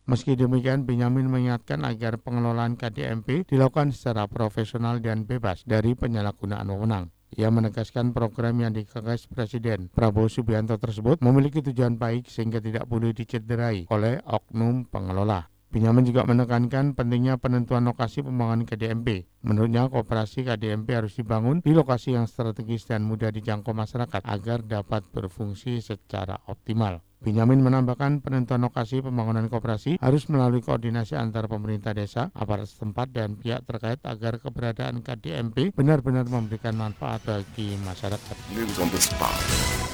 Meski demikian, Benyamin mengingatkan agar pengelolaan KDMP dilakukan secara profesional dan bebas dari penyalahgunaan wewenang. Ia menegaskan program yang digagas Presiden Prabowo Subianto tersebut memiliki tujuan baik sehingga tidak boleh dicederai oleh oknum pengelola. Benyamin juga menekankan pentingnya penentuan lokasi pembangunan KDMP. Menurutnya, koperasi KDMP harus dibangun di lokasi yang strategis dan mudah dijangkau masyarakat agar dapat berfungsi secara optimal. Benyamin menambahkan penentuan lokasi pembangunan koperasi harus melalui koordinasi antar pemerintah desa, aparat setempat, dan pihak terkait agar keberadaan KDMP benar-benar memberikan manfaat bagi masyarakat. News on the spot.